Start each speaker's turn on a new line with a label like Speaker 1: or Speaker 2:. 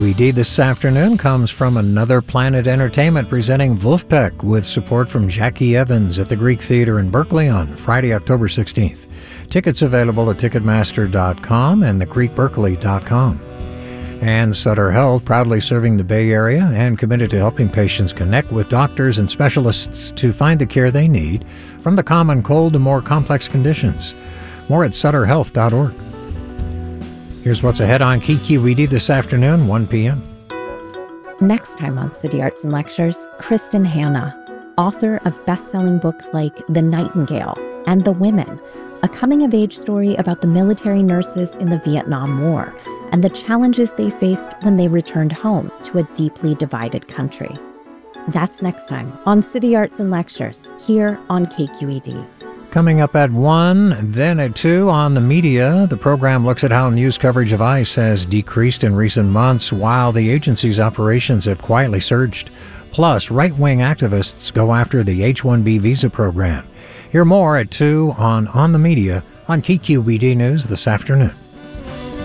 Speaker 1: KQED this afternoon comes from Another Planet Entertainment presenting Wolfpack with support from Jackie Evans at the Greek Theater in Berkeley on Friday, October 16th. Tickets available at Ticketmaster.com and thegreekberkeley.com. And Sutter Health, proudly serving the Bay Area and committed to helping patients connect with doctors and specialists to find the care they need, from the common cold to more complex conditions. More at sutterhealth.org. Here's what's ahead on KQED this afternoon, 1 p.m.
Speaker 2: Next time on City Arts and Lectures, Kristen Hanna, author of best-selling books like The Nightingale and The Women, a coming-of-age story about the military nurses in the Vietnam War and the challenges they faced when they returned home to a deeply divided country. That's next time on City Arts and Lectures, here on KQED.
Speaker 1: Coming up at 1, then at 2 on the media, the program looks at how news coverage of ICE has decreased in recent months while the agency's operations have quietly surged. Plus, right-wing activists go after the H-1B visa program. Hear more at 2 on the Media on KQED News this afternoon.